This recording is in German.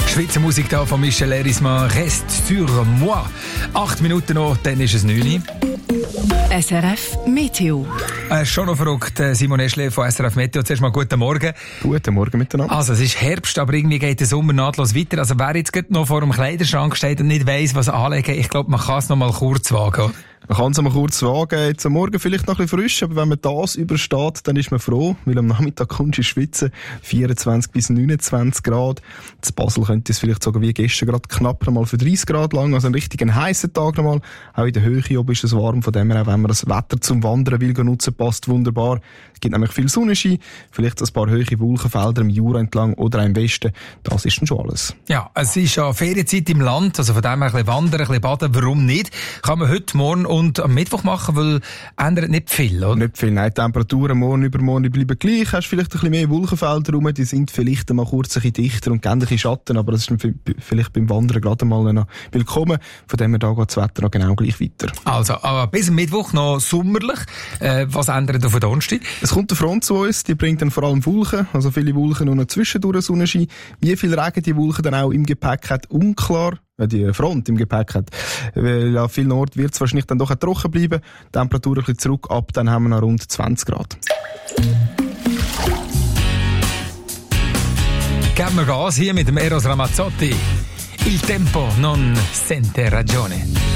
Schweizer Musik da von Michel Erisman, «Reste sur moi». 8 Minuten noch, dann ist es 9 Uhr. SRF Meteo. Schon noch verrückt, Simon Eschle von SRF Meteo. Zuerst mal guten Morgen. Guten Morgen miteinander. Also, es ist Herbst, aber irgendwie geht der Sommer nahtlos weiter. Also, wer jetzt gerade noch vor dem Kleiderschrank steht und nicht weiss, was anlegen, ich glaube, man kann es noch mal kurz wagen. Man kann es mal kurz wagen. Jetzt am Morgen vielleicht noch ein bisschen frisch, aber wenn man das übersteht, dann ist man froh, weil am Nachmittag kommst du in schwitzen, 24 bis 29 Grad. In Basel könnte es vielleicht sogar wie gestern gerade knapp einmal für 30 Grad lang, also ein richtig heißer Tag nochmal. Auch in der Höhe oben ist es warm, von dem her, auch wenn man das Wetter zum Wandern will nutzen, passt wunderbar. Es gibt nämlich viel Sonnenschein, vielleicht ein paar hohe Wolkenfelder im Jura entlang oder auch im Westen. Das ist dann schon alles. Ja, es ist ja Ferienzeit im Land, also von dem her ein bisschen wandern, ein bisschen baden, warum nicht? Kann man heute, morgen und am Mittwoch machen, weil ändert nicht viel, oder? Nicht viel, nein. Die Temperaturen morgen, übermorgen bleiben gleich. Hast vielleicht ein bisschen mehr Wolkenfelder rum, die sind vielleicht mal kurz ein bisschen dichter und geben ein bisschen Schatten, aber das ist vielleicht beim Wandern gerade mal noch willkommen. Von dem her, da geht das Wetter noch genau gleich weiter. Also, aber bis am Mittwoch noch sommerlich. Was ändert auf den Donnerstag? Es kommt eine Front zu uns, die bringt dann vor allem Wolken, also viele Wolken und noch zwischendurch Sonnenschein. Wie viel Regen die Wolken dann auch im Gepäck hat, unklar. Die Front im Gepäck hat. Weil an vielen Orten wird es wahrscheinlich dann doch trocken bleiben. Die Temperatur ein bisschen zurück, ab dann haben wir noch rund 20 Grad. Geben wir Gas hier mit dem Eros Ramazzotti. Il tempo non sente ragione.